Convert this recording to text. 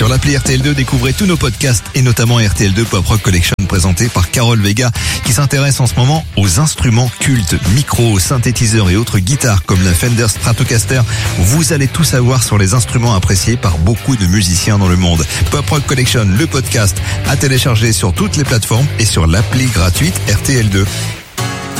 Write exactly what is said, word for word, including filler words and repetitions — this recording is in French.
Sur l'appli R T L deux, découvrez tous nos podcasts et notamment R T L deux Pop Rock Collection présenté par Carole Vega qui s'intéresse en ce moment aux instruments cultes, micros, synthétiseurs et autres guitares comme la Fender Stratocaster. Vous allez tout savoir sur les instruments appréciés par beaucoup de musiciens dans le monde. Pop Rock Collection, le podcast à télécharger sur toutes les plateformes et sur l'appli gratuite R T L deux.